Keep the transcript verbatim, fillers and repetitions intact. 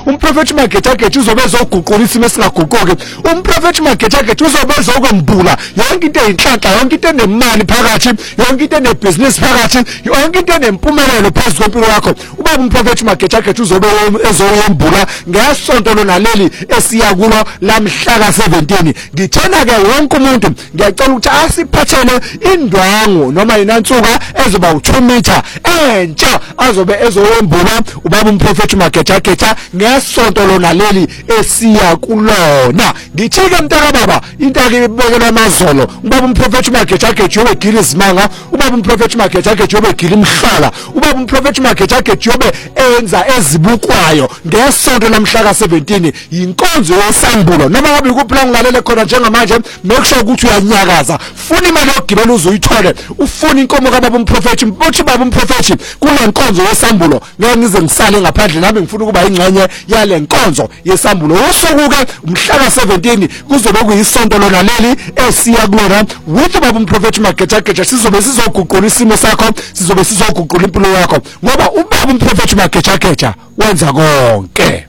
umprofeti Magejageja uzobe ezoguqula isimo esingaguquki umprofeti Magejageja uzobe ezokwembula yonke into eyinhlanhla yonke into enemali phakathi yonke into enebusiness phakathi yonke into enempumelelo phezulu kwempilo yakho ubaba umprofeti Magejageja uzobe ezoyembula ngesonto lona leli esiya kulo lamhla ka seventeen ngithena ke wonke umuntu ngiyacela ukuthi asiphathele indwangu noma inantsuka ezoba u two meter entsha azobe ezoyembula ubaba umprofeti Magejageja ngesonto lona leli esiya kulona ngithike mntaka baba into akibekela amazolo ubaba umprofeti Magejageja yobe gila izimanga ubaba umprofeti Magejageja yobe gila imhlala ubaba umprofeti Magejageja yobe enza ezibukwayo ngesonto lamhla ka seventeen inkonzo yesambulo noma ngabe kuphela ngilalele khona njengamanje make sure ukuthi uyanyakaza funa imali yokugibela uzuyithole ufuna inkomo kababa umprofeti uthi baba umprofeti kule nkonzo yesambulo ngeke ngize ngisale ngaphandle nami ngifuna ukuba ingxenye yale nkonzo yesambulo usuku ke umhla ka seventeen kuzobe kuyisonto lona leli esiya kulona with baba umprofeti Magejageja sizobe sizoguqula isimo sakho sizobe sizoguqula impilo yakho ngoba ubaba umprofeti Magejageja wenza konke.